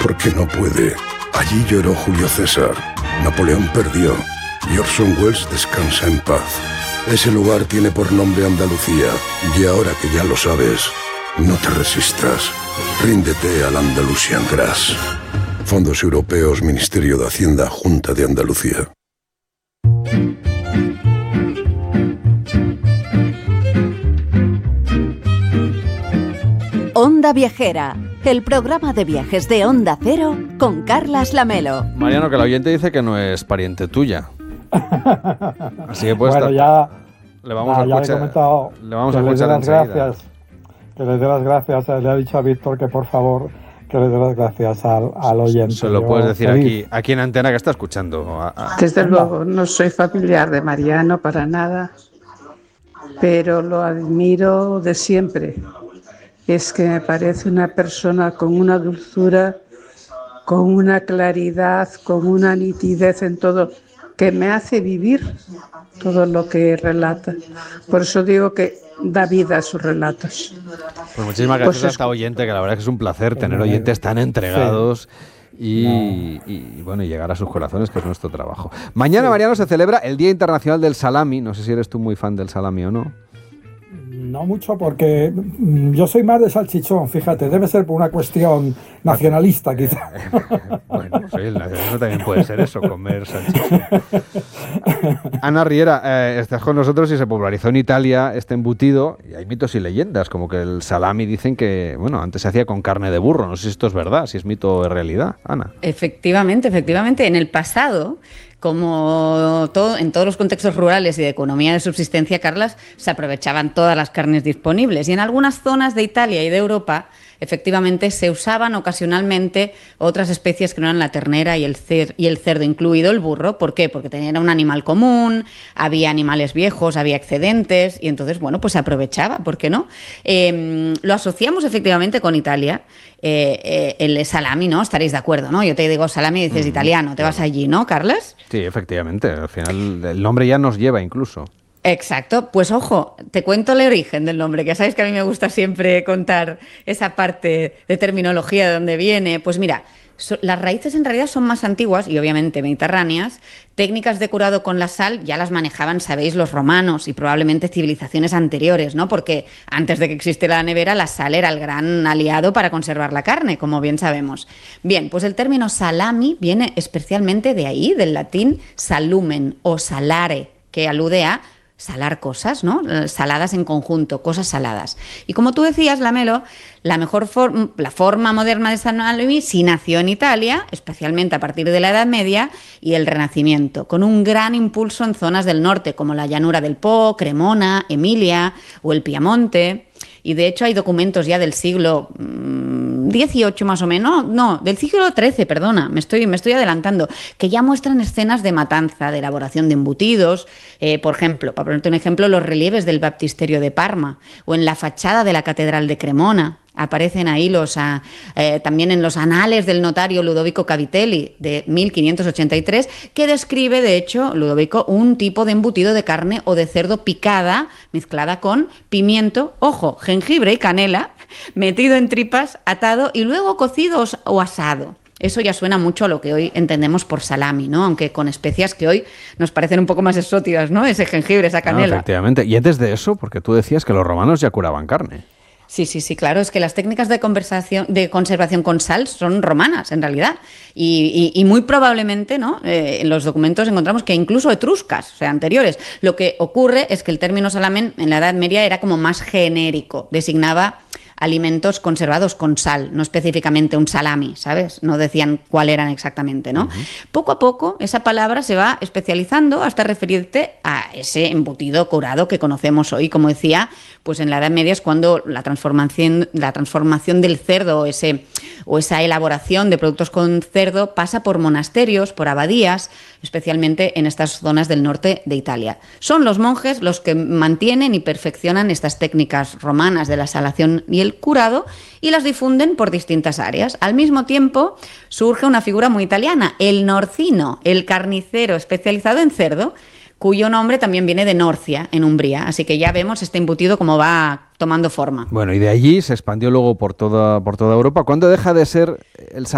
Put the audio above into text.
porque no puede. Allí lloró Julio César, Napoleón perdió y Orson Welles descansa en paz. Ese lugar tiene por nombre Andalucía, y ahora que ya lo sabes, no te resistas. Ríndete al Andalusian Grass. Fondos Europeos, Ministerio de Hacienda, Junta de Andalucía. Onda Viajera, el programa de viajes de Onda Cero con Carlas Lamelo. Mariano, que la oyente dice que no es pariente tuya. Así que pues bueno, ya le vamos a escuchar. Le vamos a escuchar enseguida. Que le dé las gracias. Le ha dicho a Víctor que por favor que le dé las gracias al oyente. Se lo puedes decir aquí en antena que está escuchando. Desde luego, no soy familiar de Mariano para nada, pero lo admiro de siempre. Es que me parece una persona con una dulzura, con una claridad, con una nitidez en todo, que me hace vivir todo lo que relata. Por eso digo que da vida a sus relatos. Pues muchísimas gracias a esta oyente, que la verdad es que es un placer tener oyentes tan entregados. Sí. Y bueno, y llegar a sus corazones, que es nuestro trabajo. Mañana, Mariano, se celebra el Día Internacional del Salami. No sé si eres tú muy fan del salami o no. No mucho, porque yo soy más de salchichón, fíjate, debe ser por una cuestión nacionalista, quizá. Bueno, sí, el nacionalismo también puede ser eso, comer salchichón. Ana Riera, estás con nosotros y se popularizó en Italia este embutido, y hay mitos y leyendas, como que el salami dicen que, bueno, antes se hacía con carne de burro, no sé si esto es verdad, si es mito o es realidad, Ana. Efectivamente, en el pasado, como en todos los contextos rurales y de economía de subsistencia, Carlas, se aprovechaban todas las carnes disponibles. Y en algunas zonas de Italia y de Europa, efectivamente, se usaban ocasionalmente otras especies que no eran la ternera y el cerdo, incluido el burro. ¿Por qué? Porque era un animal común, había animales viejos, había excedentes, y entonces, bueno, pues se aprovechaba, ¿por qué no? Lo asociamos efectivamente con Italia. El salami, ¿no? Estaréis de acuerdo, ¿no? Yo te digo salami y dices italiano, te vas allí, ¿no, Carlas? Sí, efectivamente, al final el nombre ya nos lleva incluso. Exacto, pues ojo, te cuento el origen del nombre, que sabes que a mí me gusta siempre contar esa parte de terminología de dónde viene. Pues mira, las raíces en realidad son más antiguas y obviamente mediterráneas. Técnicas de curado con la sal ya las manejaban, sabéis, los romanos y probablemente civilizaciones anteriores, ¿no? Porque antes de que existiera la nevera, la sal era el gran aliado para conservar la carne, como bien sabemos. Bien, pues el término salami viene especialmente de ahí, del latín salumen o salare, que alude a salar cosas, ¿no? Saladas en conjunto, cosas saladas. Y como tú decías, Lamelo, la forma moderna de salami sí nació en Italia, especialmente a partir de la Edad Media y el Renacimiento, con un gran impulso en zonas del norte, como la llanura del Po, Cremona, Emilia o el Piamonte. Y de hecho hay documentos ya del siglo XVIII más o menos, no, del siglo XIII, perdona, me estoy adelantando, que ya muestran escenas de matanza, de elaboración de embutidos, por ejemplo, para ponerte un ejemplo, los relieves del baptisterio de Parma o en la fachada de la catedral de Cremona. Aparecen ahí también en los anales del notario Ludovico Cavitelli de 1583, que describe, de hecho, Ludovico, un tipo de embutido de carne o de cerdo picada, mezclada con pimiento, ojo, jengibre y canela, metido en tripas, atado y luego cocido o asado. Eso ya suena mucho a lo que hoy entendemos por salami, ¿no? Aunque con especias que hoy nos parecen un poco más exóticas, ¿no? Ese jengibre, esa canela. No, efectivamente. Y antes de eso, porque tú decías que los romanos ya curaban carne. Sí, claro, es que las técnicas de conservación con sal son romanas, en realidad, y muy probablemente, ¿no? En los documentos encontramos que incluso etruscas, o sea, anteriores. Lo que ocurre es que el término salamen en la Edad Media era como más genérico, designaba alimentos conservados con sal, no específicamente un salami, ¿sabes? No decían cuál eran exactamente, ¿no? Poco a poco esa palabra se va especializando hasta referirte a ese embutido curado que conocemos hoy. Como decía, pues en la Edad Media es cuando la transformación del cerdo o esa elaboración de productos con cerdo pasa por monasterios, por abadías, especialmente en estas zonas del norte de Italia. Son los monjes los que mantienen y perfeccionan estas técnicas romanas de la salación y el curado y las difunden por distintas áreas. Al mismo tiempo surge una figura muy italiana, el norcino, el carnicero especializado en cerdo, cuyo nombre también viene de Norcia, en Umbría. Así que ya vemos este embutido cómo va tomando forma. Bueno, y de allí se expandió luego por toda Europa. ¿Cuándo deja de ser el